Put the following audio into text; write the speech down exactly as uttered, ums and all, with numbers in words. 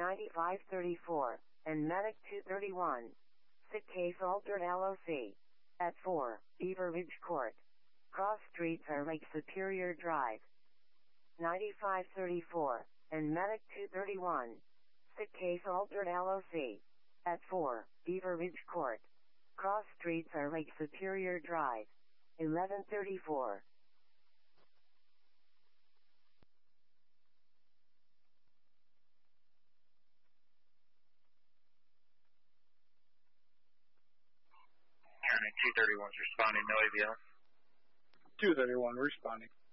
ninety-five thirty-four, and Medic two thirty-one. Sick case altered L O C. At four, Beaver Ridge Court. Cross streets are Lake Superior Drive. ninety-five thirty-four, and Medic two thirty-one. Sick case altered L O C. At four, Beaver Ridge Court. Cross streets are Lake Superior Drive. eleven thirty-four. two thirty-one's responding, no A B L. two thirty-one responding.